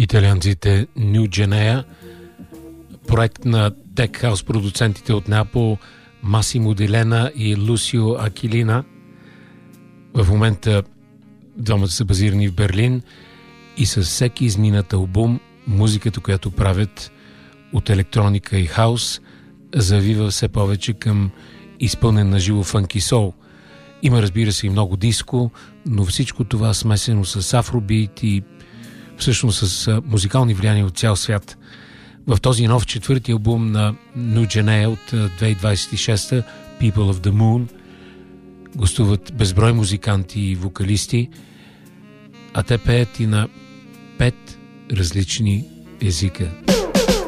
италианците New Genea, проект на Tech House продуцентите от Неапол Масимо Делена и Лусио Акилина. В момента двамата са базирани в Берлин и със всеки изминат албум музиката, която правят от електроника и хаус, завива все повече към изпълнен на живо фънки сол. Има, разбира се, и много диско, но всичко това смесено с афробит и всъщност с музикални влияния от цял свят. В този нов четвърти албум на New Genea от 2026, People of the Moon, гостуват безброй музиканти и вокалисти, а те пеят и на 5 различни езика.